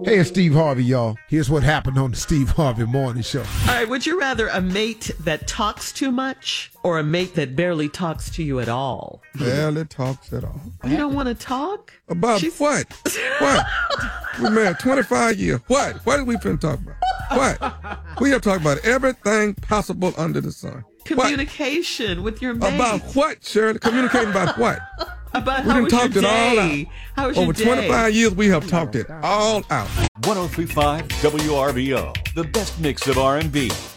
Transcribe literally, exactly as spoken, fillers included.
Hey, it's Steve Harvey, y'all. Here's what happened on the Steve Harvey Morning Show. All right, would you rather a mate that talks too much or a mate that barely talks to you at all? Barely talks at all. You don't want to talk? About She's... what? What? We're married twenty-five years. What? What are we finna talk about? What? We have talked about everything possible under the sun. Communication what? with your mate. About what, Shirley? Communicating about what? About we how done was talked your it all day? out. How was Over your day? twenty-five years, we have talked it all out. one oh three point five W R B O, the best mix of R and B.